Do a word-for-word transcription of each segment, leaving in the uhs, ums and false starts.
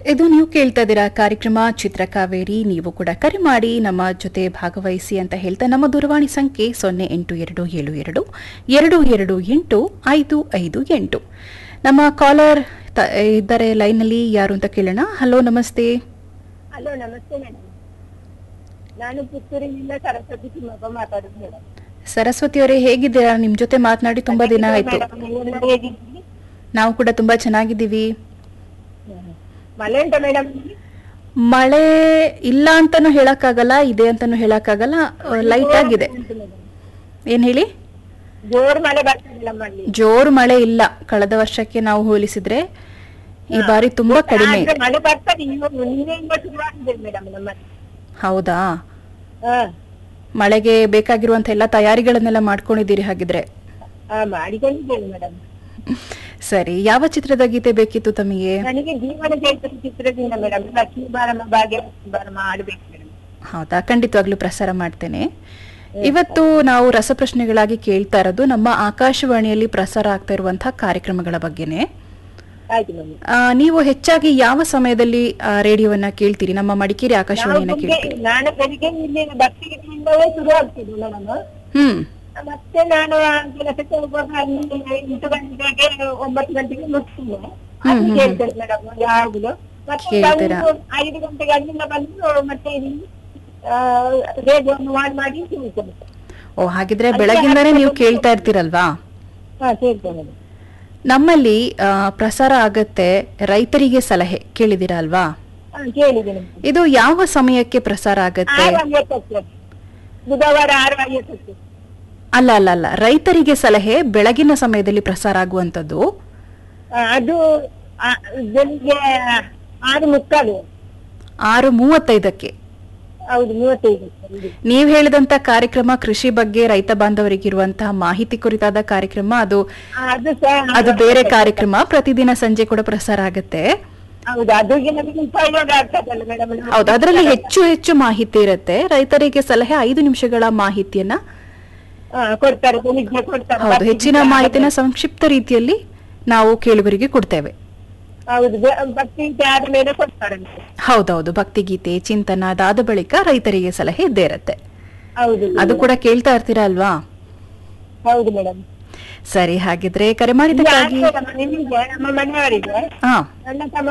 ಇದು ನೀವು ಕೇಳ್ತಾ ಇದ್ದೀರಾ ಕಾರ್ಯಕ್ರಮ ಚಿತ್ರಕಾವೇರಿ. ನೀವು ಕೂಡ ಕರೆ ಮಾಡಿ ನಮ್ಮ ಜೊತೆ ಭಾಗವಹಿಸಿ ಅಂತ ಹೇಳ್ತಾ ನಮ್ಮ ದೂರವಾಣಿ ಸಂಖ್ಯೆ ಸೊನ್ನೆ ಎಂಟು ಎರಡು ಏಳು ಎರಡು ಎರಡು ಎರಡು ಎಂಟು ಐದು ಐದು ಎಂಟು. ನಮ್ಮ ಕಾಲರ್ ಇದ್ದಾರೆ ಲೈನ್ನಲ್ಲಿ, ಯಾರು ಅಂತ ಕೇಳೋಣ. ಹಲೋ, ನಮಸ್ತೆ. ಹಲೋ, ನಮಸ್ತೆ ಮೇಡಮ್. ನಾನು ಪುತ್ತೂರಿನಿಂದ ಸರಸ್ವತಿ ತಿಮ್ಮಪ್ಪ ಮಾತಾಡೋದು ಮೇಡಮ್. ಸರಸ್ವತಿ ಅವರೇ, ಹೇಗಿದ್ದೀರಾ? ನಿಮ್ ಜೊತೆ ಮಾತನಾಡಿ ತುಂಬಾ ದಿನ ಆಯ್ತು. ನಾವು ಕೂಡ ತುಂಬಾ ಚೆನ್ನಾಗಿದ್ದೀವಿ. ಮಳೆ ಉಂಟಾ ಮೇಡಮ್? ಮಳೆ ಇಲ್ಲ ಅಂತಾನು ಹೇಳಕ್ಕಾಗಲ್ಲ, ಇದೆ ಅಂತಾನು ಹೇಳಕ್ಕಾಗಲ್ಲ, ಲೈಟ್ ಆಗಿದೆ. ಏನ್ ಹೇಳಿ? ಜೋರ್ ಮಳೆ ಬರ್ತಿಲ್ಲ. ಜೋರು ಮಳೆ ಇಲ್ಲ. ಕಳೆದ ವರ್ಷಕ್ಕೆ ನಾವು ಹೋಲಿಸಿದ್ರೆ ಈ ಬಾರಿ ತುಂಬಾ ಕಡಿಮೆ. ಮಳೆ ಬರ್ತದೆ ಮೇಡಮ್ ನಮ್ಮಲ್ಲಿ. ಹೌದಾ? ಮಳೆಗೆ ಬೇಕಾಗಿರುವಂತ ಎಲ್ಲ ತಯಾರಿಗಳನ್ನೆಲ್ಲ ಮಾಡ್ಕೊಂಡಿದ್ದೀರಿ ಹಾಗಿದ್ರೆ? ಮಾಡಿಕೊಂಡಿದ್ದೇನೆ ಮೇಡಮ್. ಸರಿ, ಯಾವ ಚಿತ್ರದ ಗೀತೆ ಬೇಕಿತ್ತು ತಮಗೆ? ನನಗೆ ಜೀವನ ಚೈತ್ರ ಚಿತ್ರದಿಂದ ಮೇಡಮ್ ಲಕ್ಷ್ಮೀ ಬಾರಮ್ಮ ಭಾಗ್ಯ ಬಾರಮ್ಮ ಆಡ್ಬೇಕು ಮೇಡಮ್. ಹೌದಾ, ಖಂಡಿತವಾಗ್ಲೂ ಪ್ರಸಾರ ಮಾಡ್ತೇನೆ. ಇವತ್ತು ನಾವು ರಸಪ್ರಶ್ನೆಗಳಾಗಿ ಕೇಳ್ತಾ ಇರೋದು ನಮ್ಮ ಆಕಾಶವಾಣಿಯಲ್ಲಿ ಪ್ರಸಾರ ಆಗ್ತಾ ಇರುವಂತಹ ಕಾರ್ಯಕ್ರಮಗಳ ಬಗ್ಗೆನೆ. ನೀವು ಹೆಚ್ಚಾಗಿ ಯಾವ ಸಮಯದಲ್ಲಿ ರೇಡಿಯೋವನ್ನ ಕೇಳ್ತೀರಿ? ನಮ್ಮ ಮಡಿಕೇರಿ ಆಕಾಶವಾಣಿಯನ್ನ ಕೇಳ್ತೀರಿ? ನಾನು ಬೆಳಿಗ್ಗೆ ಇಲ್ಲಿ ಭಕ್ತಿಗೀತೆಯಿಂದಲೇ ಶುರು ಆಗ್ತಿದ್ದು ಮೇಡಮ್. ಹ್ಮ್ ಮತ್ತೆ ನಾನು ಕೆಲಸಕ್ಕೆ ಹೋಗುವಾಗ ಎಂಟು ಗಂಟೆಗೆ ಒಂಬತ್ತು ಗಂಟೆಗೆ ಮುಗಿಸ್ತೇನೆ. ಕೇಳ್ತೇನೆ ಮೇಡಮ್ ಯಾವಾಗಲೂ. ಮತ್ತೆ ಐದು ಗಂಟೆಗೆ ಅಲ್ಲಿಂದ ಬಂದು ಮತ್ತೆ ಇಲ್ಲಿ ರೇಡಿಯೋವನ್ನು ಆನ್ ಮಾಡಿ ಕೇಳ್ತೇನೆ. ಓ, ಹಾಗಿದ್ರೆ ಬೆಳಗಿಂದಾನೇ ನೀವು ಕೇಳ್ತಾ ಇರ್ತೀರಲ್ವಾ? ಹಾ, ಕೇಳ್ತೇನೆ ಮೇಡಮ್. ನಮ್ಮಲ್ಲಿ ಪ್ರಸಾರ ಆಗತ್ತೆ ರೈತರಿಗೆ ಸಲಹೆ, ಕೇಳಿದಿರಾ ಅಲ್ವಾ? ಕೇಳಿದ್ದೇನೆ. ಇದು ಯಾವ ಸಮಯಕ್ಕೆ ಪ್ರಸಾರ ಆಗತ್ತೆ? ಬುಧವಾರ ಆರು ಐವತ್ತಕ್ಕೆ. ಅಲ್ಲ ಅಲ್ಲ ಅಲ್ಲ ರೈತರಿಗೆ ಸಲಹೆ ಬೆಳಗಿನ ಸಮಯದಲ್ಲಿ ಪ್ರಸಾರ ಆಗುವಂತದ್ದು. ಅದು ಬೆಳಿಗ್ಗೆ ಆರು ಮುಕ್ಕಾಲು ಆರು ಮೂವತ್ತೈದಕ್ಕೆ. ಹೌದು, ಮೂವತ್ತೈದು. ನೀವ್ ಹೇಳಿದಂತ ಕಾರ್ಯಕ್ರಮ ಕೃಷಿ ಬಗ್ಗೆ ರೈತ ಬಾಂಧವರಿಗಿರುವಂತಹ ಮಾಹಿತಿ ಕುರಿತಾದ ಕಾರ್ಯಕ್ರಮ. ಅದು ಅದು ಬೇರೆ ಕಾರ್ಯಕ್ರಮ. ಪ್ರತಿದಿನ ಸಂಜೆ ಕೂಡ ಪ್ರಸಾರ ಆಗತ್ತೆ. ಹೌದು, ಅದರಲ್ಲಿ ಹೆಚ್ಚು ಹೆಚ್ಚು ಮಾಹಿತಿ ಇರುತ್ತೆ. ರೈತರಿಗೆ ಸಲಹೆ ಐದು ನಿಮಿಷಗಳ ಮಾಹಿತಿಯನ್ನ ಕೊಡ್ತಾರೆ. ಹೌದು, ಹೆಚ್ಚಿನ ಮಾಹಿತಿನ ಸಂಕ್ಷಿಪ್ತ ರೀತಿಯಲ್ಲಿ ನಾವು ಕೇಳುಗರಿಗೆ ಕೊಡ್ತೇವೆ. ಹೌದೌದು, ಭಕ್ತಿಗೀತೆ, ಚಿಂತನ ಅದಾದ ಬಳಿಕ ರೈತರಿಗೆ ಸಲಹೆ ಇದ್ದೇ ಇರುತ್ತೆ. ಅದು ಕೂಡ ಕೇಳ್ತಾ ಇರ್ತೀರಾ ಅಲ್ವಾ? ಹೌದು ಮೇಡಮ್. ಸರಿ, ಹಾಗಿದ್ರೆ ಕರೆ ಮಾಡಿದ್ದಕ್ಕಾಗಿ ನಮ್ಮ ಮನೆಯವರಿಗೆ ನನ್ನ ತಮ್ಮ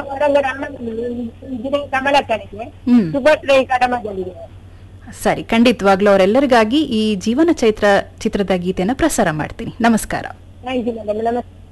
ಕಮಲಕ್ಕನಿಗೆ ಸುಭದ್ರೈ ಕಡಮಗಳಿಗೆ. ಸರಿ, ಖಂಡಿತವಾಗ್ಲೂ ಅವರೆಲ್ಲರಿಗಾಗಿ ಈ ಜೀವನ ಚೈತ್ರ ಚಿತ್ರದ ಗೀತೆಯನ್ನು ಪ್ರಸಾರ ಮಾಡ್ತೀನಿ. ನಮಸ್ಕಾರ. ನಮಸ್ಕಾರ.